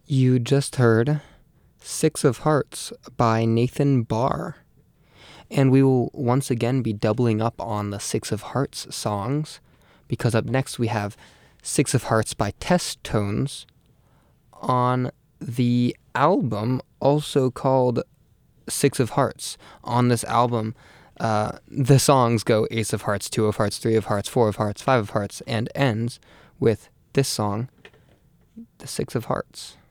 You just heard Six of Hearts by Nathan Barr. And we will once again be doubling up on the Six of Hearts songs, because up next we have Six of Hearts by Test Tones on the album also called Six of Hearts. On this album, the songs go Ace of Hearts, Two of Hearts, Three of Hearts, Four of Hearts, Five of Hearts, and ends with this song, The Six of Hearts.